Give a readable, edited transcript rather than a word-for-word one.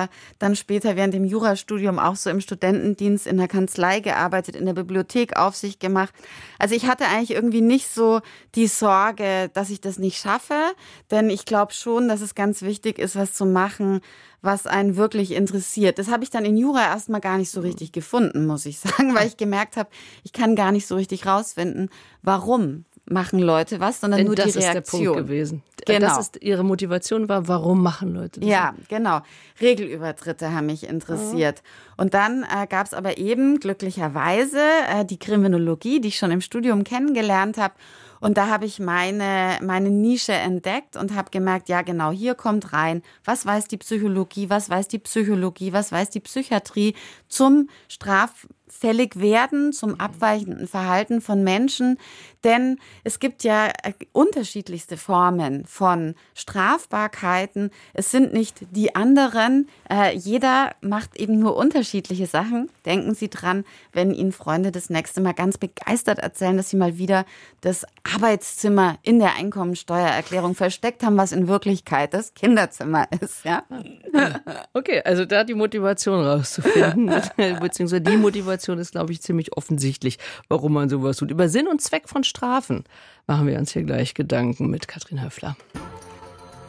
aber dann später während dem Jurastudium auch so im Studentendienst in der Kanzlei gearbeitet, in der Bibliothek Aufsicht gemacht. Also ich hatte eigentlich irgendwie nicht so die Sorge, dass ich das nicht schaffe, denn ich glaube schon, dass es ganz wichtig ist, was zu machen, was einen wirklich interessiert. Das habe ich dann in Jura erstmal gar nicht so richtig gefunden, muss ich sagen, weil ich gemerkt habe, ich kann gar nicht so richtig rausfinden, warum machen Leute was, sondern denn nur die das Reaktion. ist der Punkt gewesen. Genau. Das ist ihre Motivation war, warum machen Leute das? Ja, genau. Regelübertritte haben mich interessiert. Und dann gab es aber eben glücklicherweise die Kriminologie, die ich schon im Studium kennengelernt habe. Und da habe ich meine Nische entdeckt und habe gemerkt, ja genau, hier kommt rein, was weiß die Psychologie, was weiß die Psychologie, was weiß die Psychiatrie zum straffällig werden, zum abweichenden Verhalten von Menschen. Denn es gibt ja unterschiedlichste Formen von Strafbarkeiten. Es sind nicht die anderen. Jeder macht eben nur unterschiedliche Sachen. Denken Sie dran, wenn Ihnen Freunde das nächste Mal ganz begeistert erzählen, dass sie mal wieder das Arbeitszimmer in der Einkommensteuererklärung versteckt haben, was in Wirklichkeit das Kinderzimmer ist. Ja? Okay, also da die Motivation rauszufinden, beziehungsweise die Motivation ist, glaube ich, ziemlich offensichtlich, warum man sowas tut. Über Sinn und Zweck von Strafen machen wir uns hier gleich Gedanken mit Katrin Höffler.